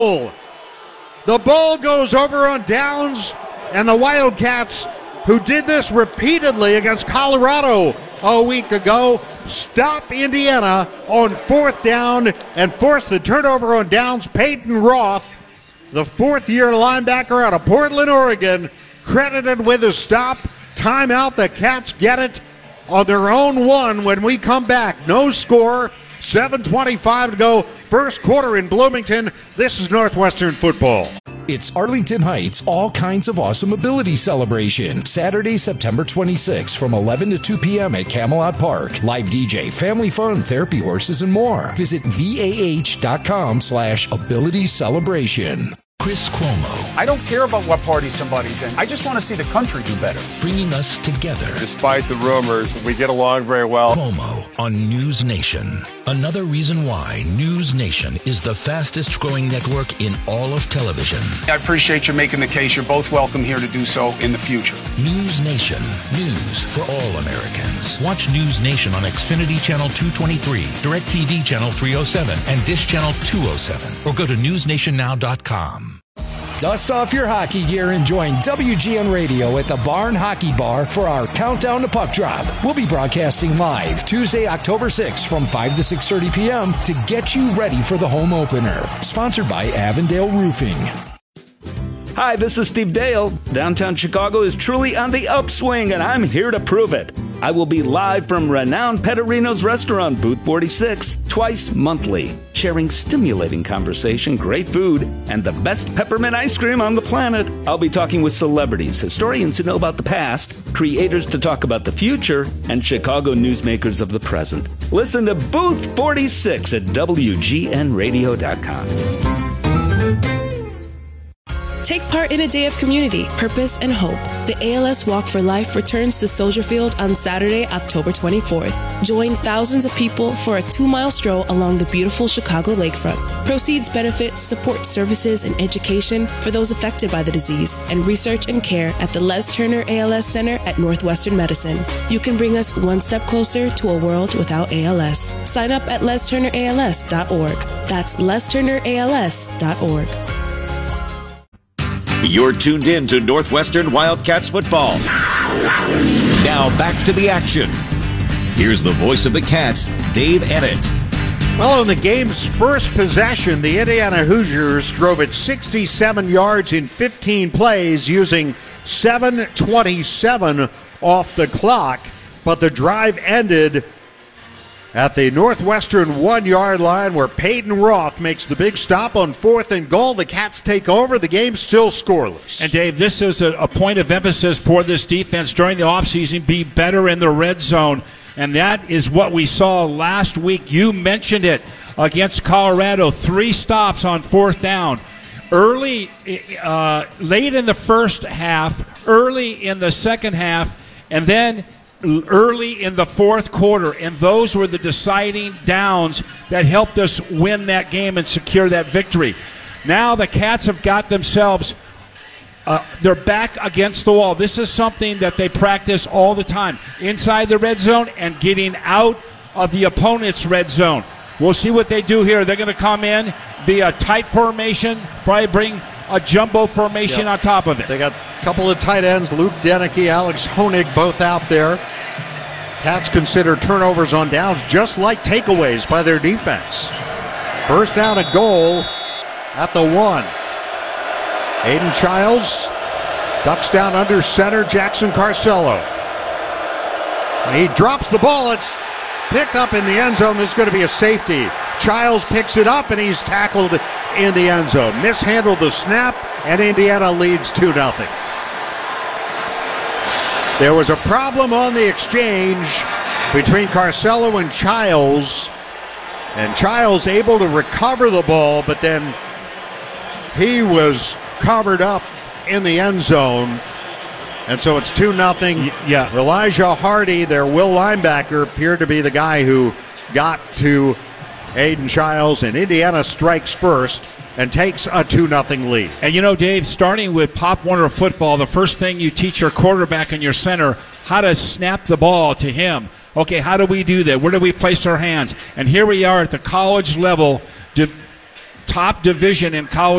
The ball goes over on downs, and the Wildcats, who did this repeatedly against Colorado a week ago, stop Indiana on fourth down and force the turnover on downs. Peyton Roth, the fourth-year linebacker out of Portland, Oregon, credited with a stop. Timeout. The Cats get it on their own one when we come back. No score. 7:25 to go. First quarter in Bloomington. This is Northwestern football. It's Arlington Heights All Kinds of Awesome Ability Celebration. Saturday, September 26th from 11 to 2 p.m. at Camelot Park. Live DJ, family fun, therapy horses, and more. Visit VAH.com/ability celebration. Chris Cuomo. I don't care about what party somebody's in. I just want to see the country do better. Bringing us together. Despite the rumors, we get along very well. Cuomo on News Nation. Another reason why News Nation is the fastest growing network in all of television. I appreciate you making the case. You're both welcome here to do so in the future. News Nation. News for all Americans. Watch News Nation on Xfinity Channel 223, DirecTV Channel 307, and Dish Channel 207. Or go to newsnationnow.com. Dust off your hockey gear and join WGN Radio at the Barn Hockey Bar for our Countdown to Puck Drop. We'll be broadcasting live Tuesday, October 6th from 5 to 6:30 p.m. to get you ready for the home opener. Sponsored by Avondale Roofing. Hi, this is Steve Dale. Downtown Chicago is truly on the upswing, and I'm here to prove it. I will be live from renowned Petterino's restaurant, Booth 46, twice monthly, sharing stimulating conversation, great food, and the best peppermint ice cream on the planet. I'll be talking with celebrities, historians who know about the past, creators to talk about the future, and Chicago newsmakers of the present. Listen to Booth 46 at WGNradio.com. Take part in a day of community, purpose, and hope. The ALS Walk for Life returns to Soldier Field on Saturday, October 24th. Join thousands of people for a 2-mile stroll along the beautiful Chicago lakefront. Proceeds benefit support services and education for those affected by the disease and research and care at the Les Turner ALS Center at Northwestern Medicine. You can bring us one step closer to a world without ALS. Sign up at lesturnerals.org. That's lesturnerals.org. You're tuned in to Northwestern Wildcats football. Now back to the action. Here's the voice of the Cats, Dave Ennett. Well, in the game's first possession, the Indiana Hoosiers drove it 67 yards in 15 plays using 7:27 off the clock, but the drive ended at the Northwestern 1-yard line where Peyton Roth makes the big stop on 4th and goal. The Cats take over. The game's still scoreless. And, Dave, this is a point of emphasis for this defense during the offseason, be better in the red zone. And that is what we saw last week. You mentioned it against Colorado. 3 stops on 4th down. Early, late in the first half, early in the second half, and then early in the fourth quarter, and those were the deciding downs that helped us win that game and secure that victory. Now the Cats have got themselves, they're back against the wall. This is something that they practice all the time, inside the red zone and getting out of the opponent's red zone. We'll see what they do here. They're going to come in, be a tight formation, probably bring a jumbo formation on top of it. They got a couple of tight ends, Luke Deneke, Alex Honig, both out there. Cats consider turnovers on downs just like takeaways by their defense. First down and goal at the 1. Aiden Childs ducks down under center, Jackson Carcello. And he drops the ball. It's picked up in the end zone. This is going to be a safety. Childs picks it up, and he's tackled in the end zone. Mishandled the snap, and Indiana leads 2-0. There was a problem on the exchange between Carcello and Childs able to recover the ball, but then he was covered up in the end zone. And so it's 2-0. Yeah. Elijah Hardy, their will linebacker, appeared to be the guy who got to Aiden Childs, and Indiana strikes first and takes a 2-0 lead. And you know, Dave, starting with Pop Warner football, the first thing you teach your quarterback and your center, how to snap the ball to him. Okay, how do we do that? Where do we place our hands? And here we are at the college level, top division in college